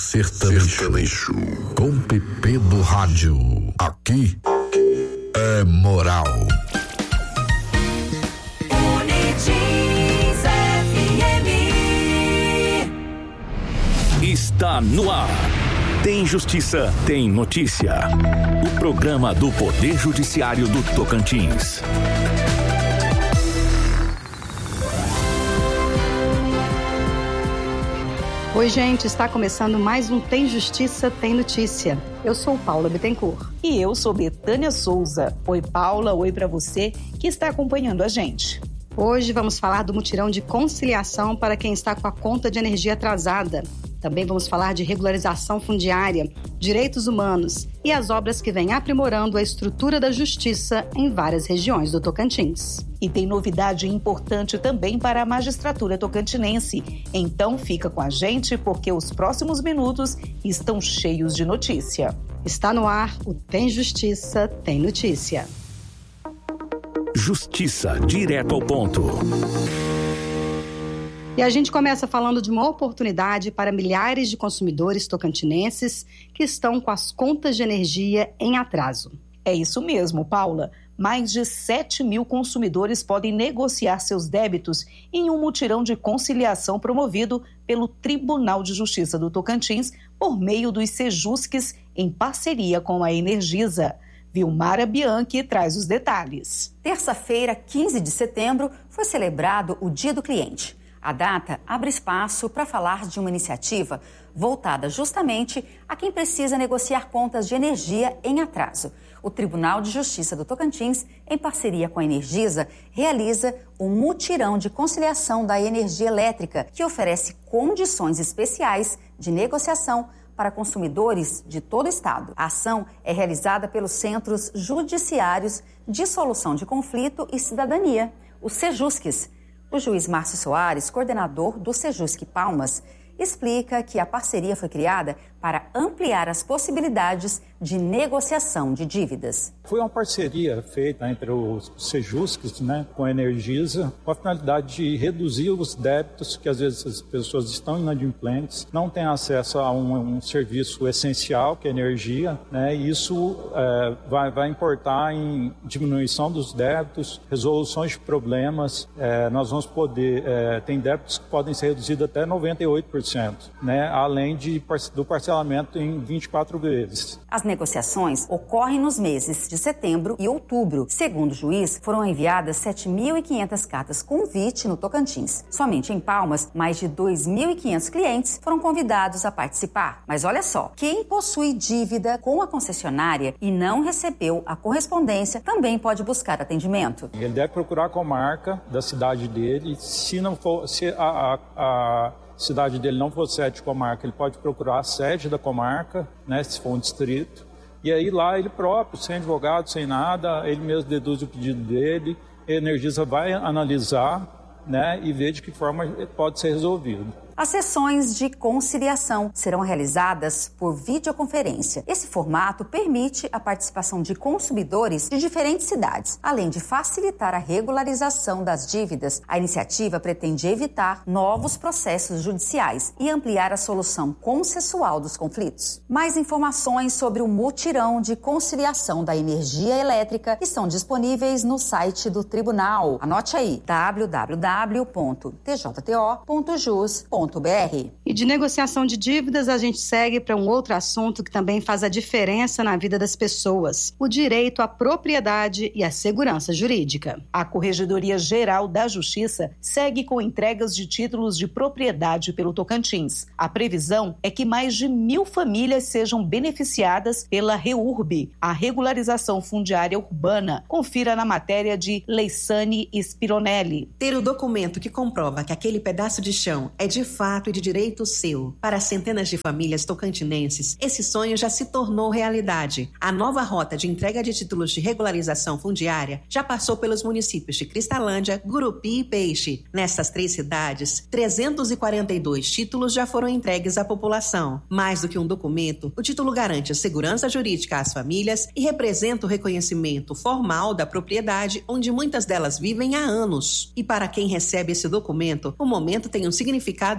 sertanejo. Com Pepe do Rádio. Aqui é moral. Está no ar. Tem Justiça, tem notícia. O programa do Poder Judiciário do Tocantins. Oi, gente, está começando mais um Tem Justiça, tem notícia. Eu sou Paula Bittencourt. E eu sou Betânia Souza. Oi, Paula, oi para você que está acompanhando a gente. Hoje vamos falar do mutirão de conciliação para quem está com a conta de energia atrasada. Também vamos falar de regularização fundiária, direitos humanos e as obras que vêm aprimorando a estrutura da justiça em várias regiões do Tocantins. E tem novidade importante também para a magistratura tocantinense. Então fica com a gente porque os próximos minutos estão cheios de notícia. Está no ar o Tem Justiça, tem notícia. Justiça, direto ao ponto. E a gente começa falando de uma oportunidade para milhares de consumidores tocantinenses que estão com as contas de energia em atraso. É isso mesmo, Paula. Mais de 7 mil consumidores podem negociar seus débitos em um mutirão de conciliação promovido pelo Tribunal de Justiça do Tocantins por meio dos Sejusques em parceria com a Energisa. Vilmara Bianchi traz os detalhes. Terça-feira, 15 de setembro, foi celebrado o Dia do Cliente. A data abre espaço para falar de uma iniciativa voltada justamente a quem precisa negociar contas de energia em atraso. O Tribunal de Justiça do Tocantins, em parceria com a Energisa, realiza um mutirão de conciliação da energia elétrica, que oferece condições especiais de negociação para consumidores de todo o estado. A ação é realizada pelos Centros Judiciários de Solução de Conflito e Cidadania, os Sejusques. O juiz Márcio Soares, coordenador do Sejusque Palmas, explica que a parceria foi criada para ampliar as possibilidades de negociação de dívidas. Foi uma parceria feita entre os Sejusques, com a Energisa, com a finalidade de reduzir os débitos, que às vezes as pessoas estão inadimplentes, não têm acesso a um serviço essencial, que é a energia, e isso vai importar em diminuição dos débitos, resoluções de problemas. Nós vamos poder, tem débitos que podem ser reduzidos até 98%, além do parcelamento em 24 vezes. As negociações ocorrem nos meses de setembro e outubro. Segundo o juiz, foram enviadas 7.500 cartas convite no Tocantins. Somente em Palmas, mais de 2.500 clientes foram convidados a participar. Mas olha só, quem possui dívida com a concessionária e não recebeu a correspondência também pode buscar atendimento. Ele deve procurar a comarca da cidade dele. Se a cidade dele não for sede de comarca, ele pode procurar a sede da comarca, se for um distrito. E aí lá ele próprio, sem advogado, sem nada, ele mesmo deduz o pedido dele, a Energisa vai analisar, e ver de que forma pode ser resolvido. As sessões de conciliação serão realizadas por videoconferência. Esse formato permite a participação de consumidores de diferentes cidades. Além de facilitar a regularização das dívidas, a iniciativa pretende evitar novos processos judiciais e ampliar a solução consensual dos conflitos. Mais informações sobre o mutirão de conciliação da energia elétrica estão disponíveis no site do tribunal. Anote aí, www.tjto.jus.br. E de negociação de dívidas, a gente segue para um outro assunto que também faz a diferença na vida das pessoas: o direito à propriedade e à segurança jurídica. A Corregedoria Geral da Justiça segue com entregas de títulos de propriedade pelo Tocantins. A previsão é que mais de 1.000 famílias sejam beneficiadas pela REURB, a regularização fundiária urbana. Confira na matéria de Leissane Spironelli. Ter o documento que comprova que aquele pedaço de chão é de fato e de direito seu. Para centenas de famílias tocantinenses, esse sonho já se tornou realidade. A nova rota de entrega de títulos de regularização fundiária já passou pelos municípios de Cristalândia, Gurupi e Peixe. Nessas 3 cidades, 342 títulos já foram entregues à população. Mais do que um documento, o título garante a segurança jurídica às famílias e representa o reconhecimento formal da propriedade onde muitas delas vivem há anos. E para quem recebe esse documento, o momento tem um significado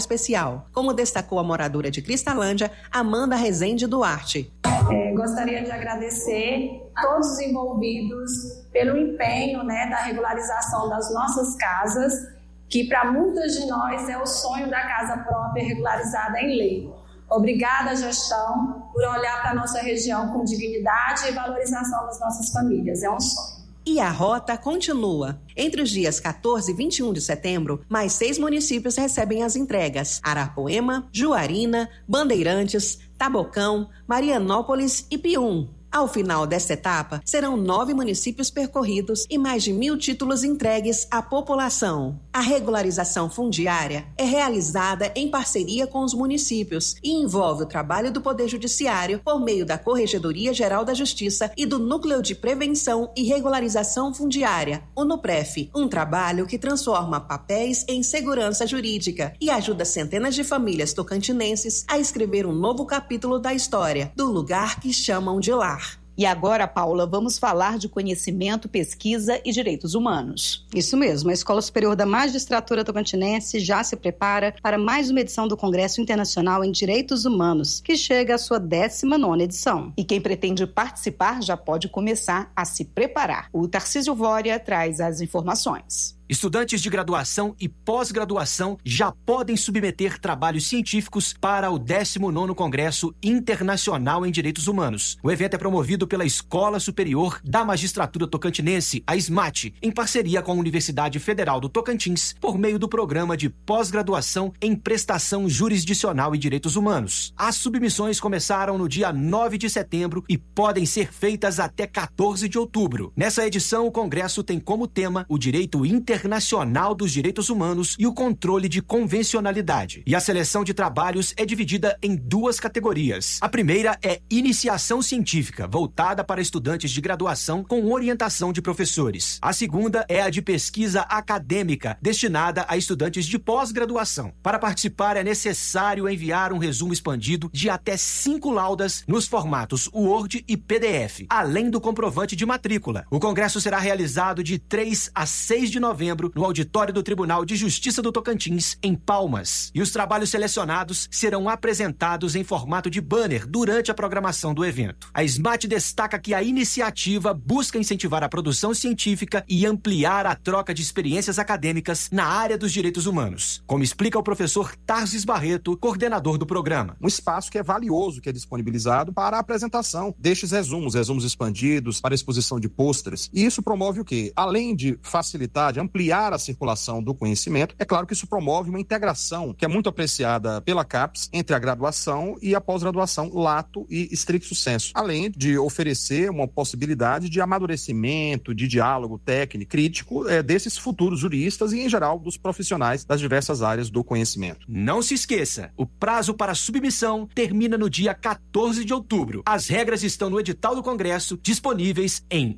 especial, como destacou a moradora de Cristalândia, Amanda Rezende Duarte. Gostaria de agradecer a todos os envolvidos pelo empenho, da regularização das nossas casas, que para muitas de nós é o sonho da casa própria regularizada em lei. Obrigada, gestão, por olhar para a nossa região com dignidade e valorização das nossas famílias. É um sonho. E a rota continua. Entre os dias 14 e 21 de setembro, mais 6 municípios recebem as entregas: Arapoema, Juarina, Bandeirantes, Tabocão, Marianópolis e Pium. Ao final desta etapa, serão 9 municípios percorridos e mais de 1.000 títulos entregues à população. A regularização fundiária é realizada em parceria com os municípios e envolve o trabalho do Poder Judiciário por meio da Corregedoria Geral da Justiça e do Núcleo de Prevenção e Regularização Fundiária, o NUPREF, um trabalho que transforma papéis em segurança jurídica e ajuda centenas de famílias tocantinenses a escrever um novo capítulo da história do lugar que chamam de lar. E agora, Paula, vamos falar de conhecimento, pesquisa e direitos humanos. Isso mesmo, a Escola Superior da Magistratura Tocantinense já se prepara para mais uma edição do Congresso Internacional em Direitos Humanos, que chega à sua 19ª edição. E quem pretende participar já pode começar a se preparar. O Tarcísio Vória traz as informações. Estudantes de graduação e pós-graduação já podem submeter trabalhos científicos para o 19º Congresso Internacional em Direitos Humanos. O evento é promovido pela Escola Superior da Magistratura Tocantinense, a SMAT, em parceria com a Universidade Federal do Tocantins, por meio do Programa de Pós-Graduação em Prestação Jurisdicional e Direitos Humanos. As submissões começaram no dia 9 de setembro e podem ser feitas até 14 de outubro. Nessa edição, o Congresso tem como tema o direito internacional dos direitos humanos e o controle de convencionalidade. E a seleção de trabalhos é dividida em 2 categorias. A primeira é iniciação científica, voltada para estudantes de graduação com orientação de professores. A segunda é a de pesquisa acadêmica, destinada a estudantes de pós-graduação. Para participar, é necessário enviar um resumo expandido de até 5 laudas nos formatos Word e PDF, além do comprovante de matrícula. O congresso será realizado de 3 a 6 de novembro no auditório do Tribunal de Justiça do Tocantins, em Palmas. E os trabalhos selecionados serão apresentados em formato de banner durante a programação do evento. A SMAT destaca que a iniciativa busca incentivar a produção científica e ampliar a troca de experiências acadêmicas na área dos direitos humanos, como explica o professor Tarsis Barreto, coordenador do programa. Um espaço que é valioso, que é disponibilizado para a apresentação destes resumos expandidos, para a exposição de pôsteres. E isso promove o quê? Além de facilitar, de ampliar a circulação do conhecimento, é claro que isso promove uma integração que é muito apreciada pela CAPES entre a graduação e a pós-graduação lato e stricto sensu, além de oferecer uma possibilidade de amadurecimento, de diálogo técnico, crítico desses futuros juristas e, em geral, dos profissionais das diversas áreas do conhecimento. Não se esqueça, o prazo para submissão termina no dia 14 de outubro. As regras estão no edital do Congresso, disponíveis em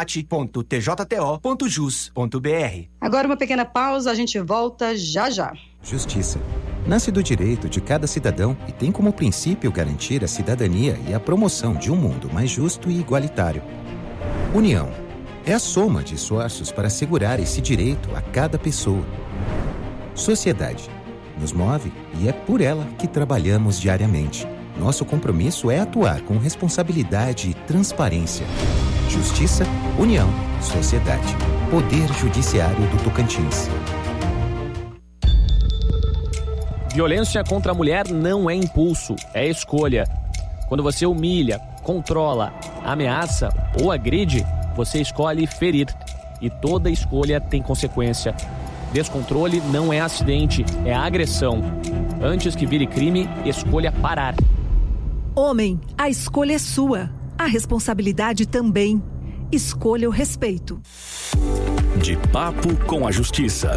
smat.tjto.jus.br. Agora uma pequena pausa, a gente volta já já. Justiça. Nasce do direito de cada cidadão e tem como princípio garantir a cidadania e a promoção de um mundo mais justo e igualitário. União. É a soma de esforços para assegurar esse direito a cada pessoa. Sociedade. Nos move e é por ela que trabalhamos diariamente. Nosso compromisso é atuar com responsabilidade e transparência. Justiça, união, sociedade. Poder Judiciário do Tocantins. Violência contra a mulher não é impulso, é escolha. Quando você humilha, controla, ameaça ou agride, você escolhe ferir. E toda escolha tem consequência. Descontrole não é acidente, é agressão. Antes que vire crime, escolha parar. Homem, a escolha é sua. A responsabilidade também. Escolha o respeito. De Papo com a Justiça.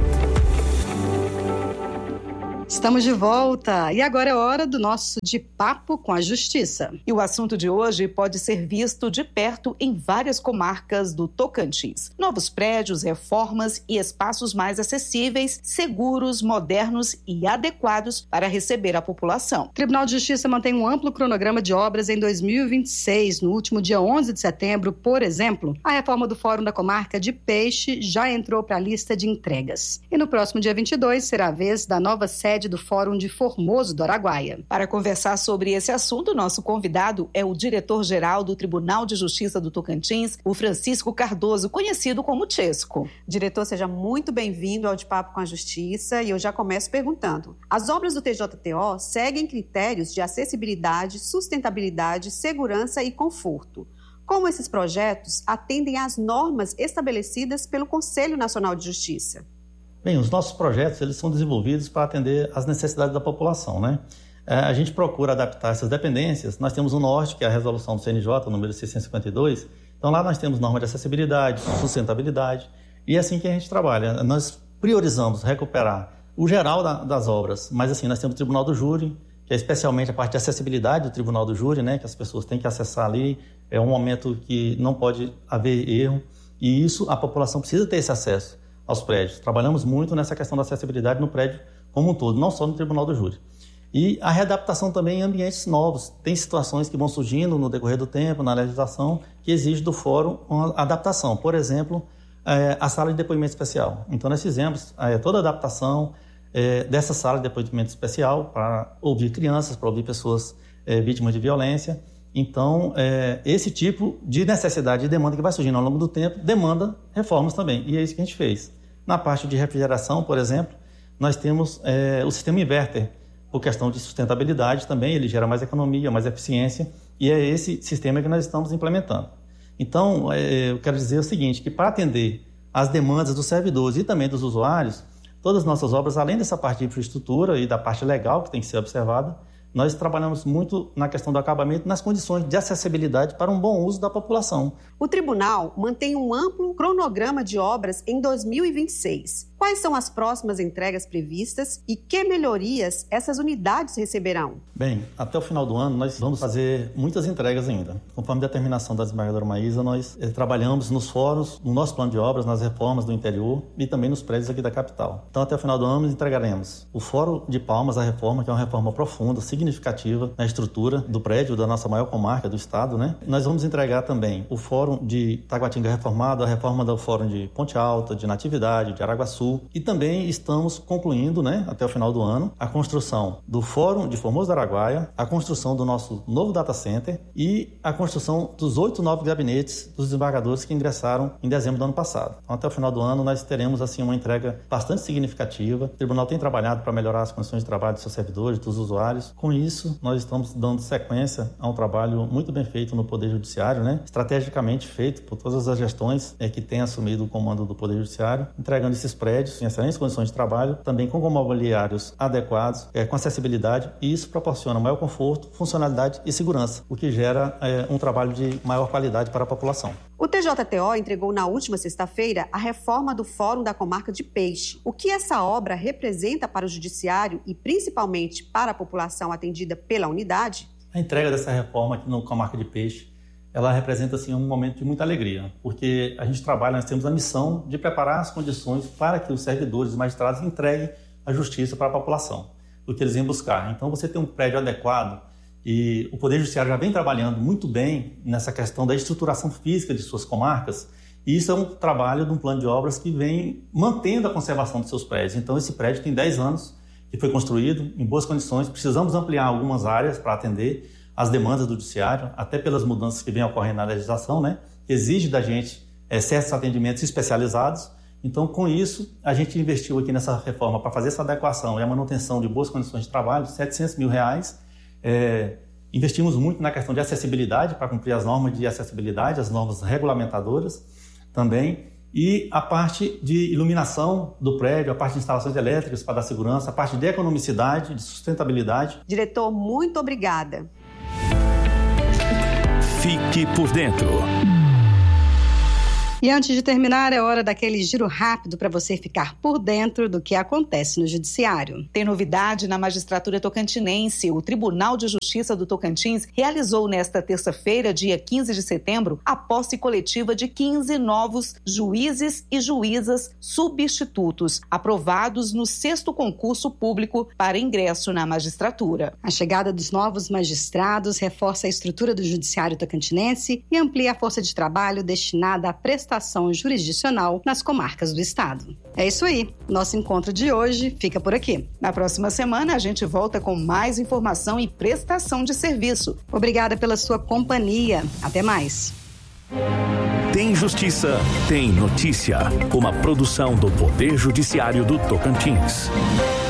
Estamos de volta e agora é hora do nosso De Papo com a Justiça. E o assunto de hoje pode ser visto de perto em várias comarcas do Tocantins. Novos prédios, reformas e espaços mais acessíveis, seguros, modernos e adequados para receber a população. O Tribunal de Justiça mantém um amplo cronograma de obras em 2026. No último dia 11 de setembro, por exemplo, a reforma do Fórum da Comarca de Peixe já entrou para a lista de entregas. E no próximo dia 22 será a vez da nova sede sede do Fórum de Formoso do Araguaia. Para conversar sobre esse assunto, nosso convidado é o diretor-geral do Tribunal de Justiça do Tocantins, o Francisco Cardoso, conhecido como Chesco. Diretor, seja muito bem-vindo ao De Papo com a Justiça e eu já começo perguntando. As obras do TJTO seguem critérios de acessibilidade, sustentabilidade, segurança e conforto. Como esses projetos atendem às normas estabelecidas pelo Conselho Nacional de Justiça? Bem, os nossos projetos eles são desenvolvidos para atender às necessidades da população, né? A gente procura adaptar essas dependências. Nós temos o norte, que é a resolução do CNJ, número 652. Então, lá nós temos normas de acessibilidade, sustentabilidade, e é assim que a gente trabalha. Nós priorizamos recuperar o geral das obras, mas assim, nós temos o Tribunal do Júri, que é especialmente a parte de acessibilidade do Tribunal do Júri, né, que as pessoas têm que acessar ali. É um momento que não pode haver erro, e isso a população precisa ter esse acesso aos prédios. Trabalhamos muito nessa questão da acessibilidade no prédio como um todo, não só no Tribunal do Júri. E a readaptação também em ambientes novos. Tem situações que vão surgindo no decorrer do tempo, na legislação, que exige do fórum uma adaptação. Por exemplo, a sala de depoimento especial. Então, nós fizemos toda a adaptação dessa sala de depoimento especial para ouvir crianças, para ouvir pessoas vítimas de violência. Então, esse tipo de necessidade e demanda que vai surgindo ao longo do tempo demanda reformas também, e é isso que a gente fez. Na parte de refrigeração, por exemplo, nós temos o sistema inverter, por questão de sustentabilidade também, ele gera mais economia, mais eficiência, e é esse sistema que nós estamos implementando. Então, eu quero dizer o seguinte, que para atender às demandas dos servidores e também dos usuários, todas as nossas obras, além dessa parte de infraestrutura e da parte legal que tem que ser observada, nós trabalhamos muito na questão do acabamento, nas condições de acessibilidade para um bom uso da população. O tribunal mantém um amplo cronograma de obras em 2026. Quais são as próximas entregas previstas e que melhorias essas unidades receberão? Bem, até o final do ano nós vamos fazer muitas entregas ainda. Conforme a determinação da desembargadora Maísa, nós trabalhamos nos fóruns, no nosso plano de obras, nas reformas do interior e também nos prédios aqui da capital. Então, até o final do ano, nós entregaremos o Fórum de Palmas, a reforma, que é uma reforma profunda, significativa na estrutura do prédio da nossa maior comarca do estado, né? Nós vamos entregar também o Fórum de Taguatinga reformado, a reforma do Fórum de Ponte Alta, de Natividade, de Araguaçu, e também estamos concluindo, né, até o final do ano, a construção do Fórum de Formoso do Araguaia, a construção do nosso novo data center e a construção dos 8 novos gabinetes dos desembargadores que ingressaram em dezembro do ano passado. Então, até o final do ano nós teremos assim uma entrega bastante significativa. O tribunal tem trabalhado para melhorar as condições de trabalho dos seus servidores, dos usuários. Com isso, nós estamos dando sequência a um trabalho muito bem feito no Poder Judiciário, né, estrategicamente feito por todas as gestões que têm assumido o comando do Poder Judiciário, entregando esses prédios em excelentes condições de trabalho, também com mobiliários adequados, com acessibilidade, e isso proporciona maior conforto, funcionalidade e segurança, o que gera um trabalho de maior qualidade para a população. O TJTO entregou na última sexta-feira a reforma do Fórum da Comarca de Peixe. O que essa obra representa para o Judiciário e principalmente para a população atendida pela unidade? A entrega dessa reforma aqui no Comarca de Peixe, ela representa assim, um momento de muita alegria, porque a gente trabalha, nós temos a missão de preparar as condições para que os servidores e magistrados entreguem a justiça para a população, do que eles vêm buscar. Então, você tem um prédio adequado e o Poder Judiciário já vem trabalhando muito bem nessa questão da estruturação física de suas comarcas, e isso é um trabalho de um plano de obras que vem mantendo a conservação de seus prédios. Então, esse prédio tem 10 anos que foi construído em boas condições, precisamos ampliar algumas áreas para atender as demandas do judiciário, até pelas mudanças que vêm ocorrendo na legislação, né? Exige da gente certos atendimentos especializados. Então, com isso, a gente investiu aqui nessa reforma para fazer essa adequação e a manutenção de boas condições de trabalho, R$700 mil. Investimos muito na questão de acessibilidade, para cumprir as normas de acessibilidade, as normas regulamentadoras também, e a parte de iluminação do prédio, a parte de instalações elétricas para dar segurança, a parte de economicidade, de sustentabilidade. Diretor, muito obrigada. Fique por dentro. E antes de terminar, é hora daquele giro rápido para você ficar por dentro do que acontece no Judiciário. Tem novidade na magistratura tocantinense. O Tribunal de Justiça do Tocantins realizou nesta terça-feira, dia 15 de setembro, a posse coletiva de 15 novos juízes e juízas substitutos, aprovados no 6º concurso público para ingresso na magistratura. A chegada dos novos magistrados reforça a estrutura do Judiciário tocantinense e amplia a força de trabalho destinada à prestação atuação jurisdicional nas comarcas do estado. É isso aí. Nosso encontro de hoje fica por aqui. Na próxima semana, a gente volta com mais informação e prestação de serviço. Obrigada pela sua companhia. Até mais. Tem Justiça, tem Notícia. Uma produção do Poder Judiciário do Tocantins.